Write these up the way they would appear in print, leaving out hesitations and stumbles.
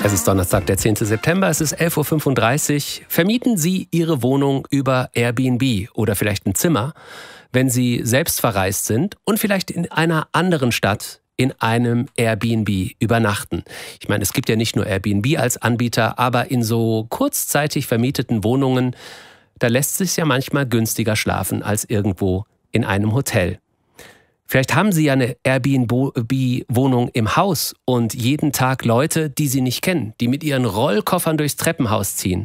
Es ist Donnerstag, der 10. September, es ist 11.35 Uhr. Vermieten Sie Ihre Wohnung über Airbnb oder vielleicht ein Zimmer, wenn Sie selbst verreist sind und vielleicht in einer anderen Stadt in einem Airbnb übernachten. Ich meine, es gibt ja nicht nur Airbnb als Anbieter, aber in so kurzzeitig vermieteten Wohnungen, da lässt es sich ja manchmal günstiger schlafen als irgendwo in einem Hotel. Vielleicht haben Sie ja eine Airbnb-Wohnung im Haus und jeden Tag Leute, die Sie nicht kennen, die mit ihren Rollkoffern durchs Treppenhaus ziehen.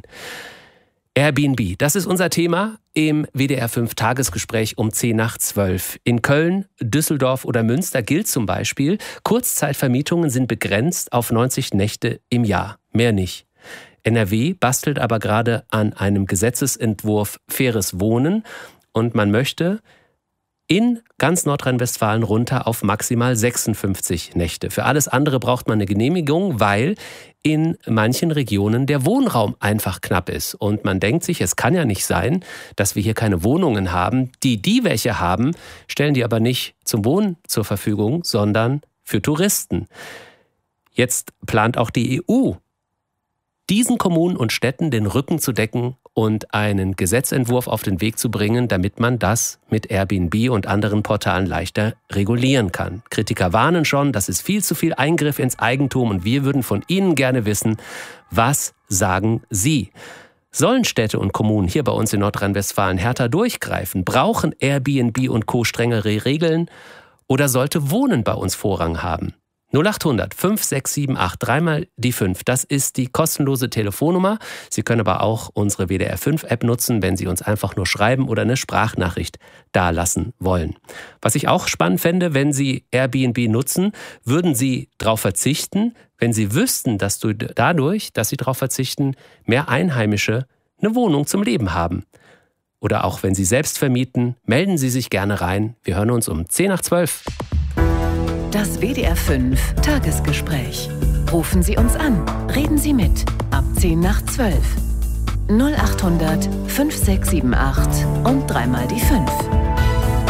Airbnb, das ist unser Thema im WDR 5 Tagesgespräch um 10 nach 12. In Köln, Düsseldorf oder Münster gilt zum Beispiel, Kurzzeitvermietungen sind begrenzt auf 90 Nächte im Jahr, mehr nicht. NRW bastelt aber gerade an einem Gesetzesentwurf Faires Wohnen und man möchte in ganz Nordrhein-Westfalen runter auf maximal 56 Nächte. Für alles andere braucht man eine Genehmigung, weil in manchen Regionen der Wohnraum einfach knapp ist. Und man denkt sich, es kann ja nicht sein, dass wir hier keine Wohnungen haben. Die welche haben, stellen die aber nicht zum Wohnen zur Verfügung, sondern für Touristen. Jetzt plant auch die EU, diesen Kommunen und Städten den Rücken zu decken und einen Gesetzentwurf auf den Weg zu bringen, damit man das mit Airbnb und anderen Portalen leichter regulieren kann. Kritiker warnen schon, das ist viel zu viel Eingriff ins Eigentum und wir würden von Ihnen gerne wissen, was sagen Sie? Sollen Städte und Kommunen hier bei uns in Nordrhein-Westfalen härter durchgreifen? Brauchen Airbnb und Co. strengere Regeln? Oder sollte Wohnen bei uns Vorrang haben? 0800 5678, dreimal die 5. Das ist die kostenlose Telefonnummer. Sie können aber auch unsere WDR 5 App nutzen, wenn Sie uns einfach nur schreiben oder eine Sprachnachricht dalassen wollen. Was ich auch spannend fände, wenn Sie Airbnb nutzen, würden Sie darauf verzichten, wenn Sie wüssten, dass dadurch, dass Sie darauf verzichten, mehr Einheimische eine Wohnung zum Leben haben. Oder auch wenn Sie selbst vermieten, melden Sie sich gerne rein. Wir hören uns um 10 nach 12. Das WDR 5 Tagesgespräch. Rufen Sie uns an. Reden Sie mit. Ab 10 nach 12. 0800 5678 und dreimal die 5.